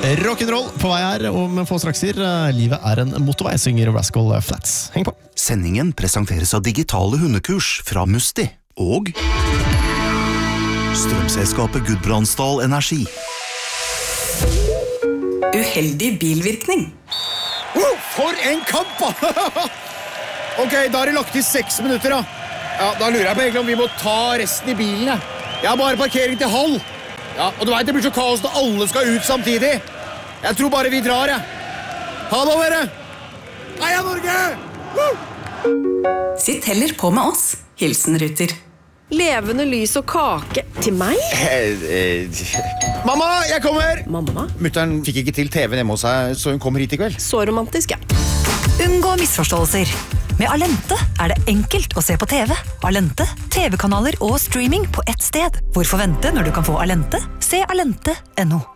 Rock'n'roll på vei her, om få strakser. Livet en motorvei, synger Rascal Flatts. Heng på. Sendingen presenteres av digitale hundekurs fra Musti og strømselskapet Gudbrandsdal Energi. Uheldig bilvirkning. For en kamp! Ok, da har det lagt i 6 minutter da. Ja, da lurer jeg på egentlig om vi må ta resten i bilen. Jeg har bare parkering til halv. Ja, og du vet, det blir så kaos når alle skal ut samtidig. Jeg tror bare vi drar, Ha det, dere! Heia Norge! Sitt heller på med oss. Hilsen Ruter. Levende lys og kake til meg? Mamma, jeg kommer! Mamma? Mutteren fikk ikke til TV hjemme hos seg, så hun kommer hit i kveld. Så romantisk, ja. Unngå misforståelser. Med Alente det enkelt å se på TV. Alente, TV-kanaler og streaming på ett sted. Hvorfor vente når du kan få Alente? Se alente.no.